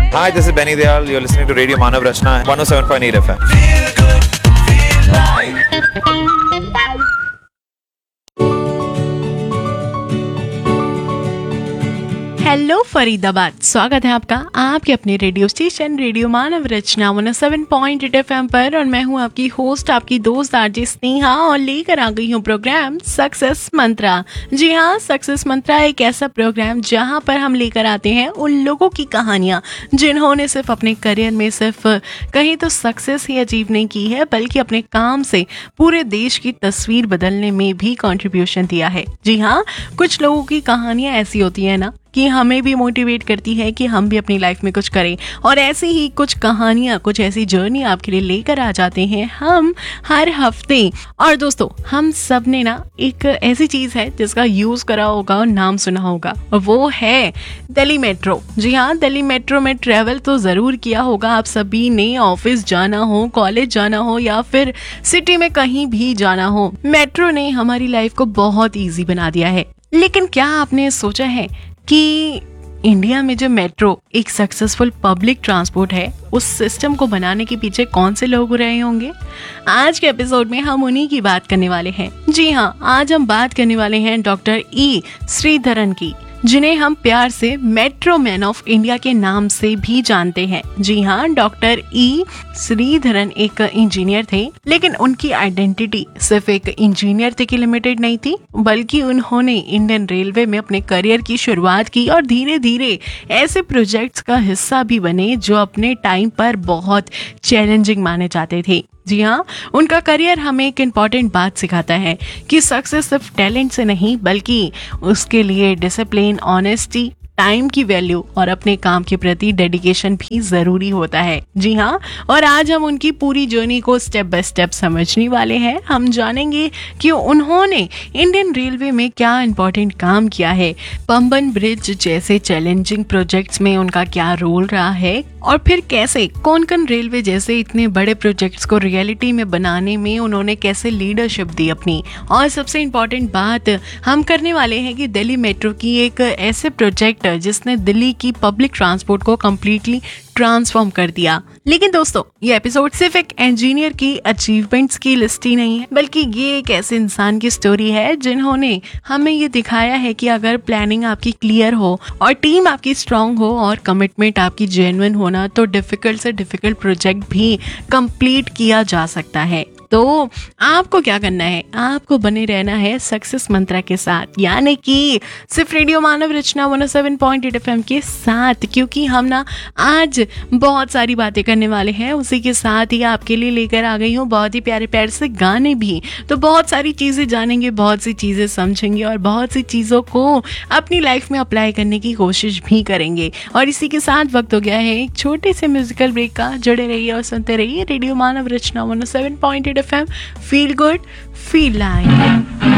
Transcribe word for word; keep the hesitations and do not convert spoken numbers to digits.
Hi, this is Benny Dayal. You're listening to Radio Manav Rachna, one oh seven point eight F M. Hello Faridabad, स्वागत है आपका आपके अपने radio station radio मानव रचना one O seven point eight F M पर। और मैं हूं आपकी होस्ट, आपकी दोस्त आरजे स्नेहा, और लेकर आ गई हूं प्रोग्राम सक्सेस मंत्रा। जी हाँ, सक्सेस मंत्रा एक ऐसा प्रोग्राम जहां पर हम लेकर आते हैं उन लोगों की कहानियां जिन्होंने सिर्फ अपने करियर में सिर्फ कहीं तो सक्सेस ही अचीव नहीं की है, बल्कि अपने काम से पूरे देश की तस्वीर बदलने में भी कंट्रीब्यूशन दिया है। जी हाँ, कुछ लोगों की कहानियां ऐसी होती है ना कि हमें भी मोटिवेट करती है कि हम भी अपनी लाइफ में कुछ करें, और ऐसी ही कुछ कहानियां, कुछ ऐसी जर्नी आपके लिए लेकर आ जाते हैं हम हर हफ्ते। और दोस्तों, हम सब ने ना एक ऐसी चीज है जिसका यूज करा होगा और नाम सुना होगा, और वो है दिल्ली मेट्रो। जी हाँ, दिल्ली मेट्रो में ट्रेवल तो जरूर किया होगा आप सभी ने। ऑफिस जाना हो, कॉलेज जाना हो, या फिर सिटी में कहीं भी जाना हो, मेट्रो ने हमारी लाइफ को बहुत ईजी बना दिया है। लेकिन क्या आपने सोचा है कि इंडिया में जो मेट्रो एक सक्सेसफुल पब्लिक ट्रांसपोर्ट है, उस सिस्टम को बनाने के पीछे कौन से लोग रहे होंगे? आज के एपिसोड में हम उन्हीं की बात करने वाले हैं। जी हाँ, आज हम बात करने वाले हैं डॉक्टर ई श्रीधरन की, जिन्हें हम प्यार से मेट्रो मैन ऑफ इंडिया के नाम से भी जानते हैं। जी हाँ, डॉक्टर ई श्रीधरन एक इंजीनियर थे, लेकिन उनकी आइडेंटिटी सिर्फ एक इंजीनियर तक ही लिमिटेड नहीं थी, बल्कि उन्होंने इंडियन रेलवे में अपने करियर की शुरुआत की और धीरे धीरे ऐसे प्रोजेक्ट्स का हिस्सा भी बने जो अपने टाइम पर बहुत चैलेंजिंग माने जाते थे। जी हाँ, उनका करियर हमें एक इम्पॉर्टेंट बात सिखाता है कि सक्सेस सिर्फ टैलेंट से नहीं, बल्कि उसके लिए डिसिप्लिन, ऑनेस्टी, टाइम की वैल्यू और अपने काम के प्रति डेडिकेशन भी जरूरी होता है। जी हाँ, और आज हम उनकी पूरी जर्नी को स्टेप बाय स्टेप समझने वाले हैं। हम जानेंगे कि उन्होंने इंडियन रेलवे में क्या इम्पोर्टेंट काम किया है, पंबन ब्रिज जैसे चैलेंजिंग प्रोजेक्ट्स में उनका क्या रोल रहा है, और फिर कैसे कोंकण रेलवे जैसे इतने बड़े प्रोजेक्ट्स को रियलिटी में बनाने में उन्होंने कैसे लीडरशिप दी अपनी। और सबसे इम्पोर्टेंट बात हम करने वाले हैं कि दिल्ली मेट्रो की एक ऐसे प्रोजेक्ट जिसने दिल्ली की पब्लिक ट्रांसपोर्ट को कम्प्लीटली ट्रांसफॉर्म कर दिया। लेकिन दोस्तों, ये एपिसोड सिर्फ एक इंजीनियर की अचीवमेंट्स की लिस्ट ही नहीं है, बल्कि ये एक ऐसे इंसान की स्टोरी है जिन्होंने हमें ये दिखाया है कि अगर प्लानिंग आपकी क्लियर हो और टीम आपकी स्ट्रांग हो और कमिटमेंट आपकी जेन्युइन होना, तो डिफिकल्ट से डिफिकल्ट प्रोजेक्ट भी कंप्लीट किया जा सकता है। तो आपको क्या करना है? आपको बने रहना है सक्सेस मंत्रा के साथ, यानी कि सिर्फ रेडियो मानव रचना one O seven point eight F M के साथ, क्योंकि हम ना आज बहुत सारी बातें करने वाले हैं। उसी के साथ ही आपके लिए लेकर आ गई हूँ बहुत ही प्यारे प्यारे से गाने भी। तो बहुत सारी चीजें जानेंगे, बहुत सी चीजें समझेंगे, और बहुत सी चीजों को अपनी लाइफ में अप्लाई करने की कोशिश भी करेंगे। और इसी के साथ वक्त हो गया है एक छोटे से म्यूजिकल ब्रेक का। जुड़े रहिए और सुनते रहिए रेडियो मानव रचना one O seven point eight F M. Feel good, feel like.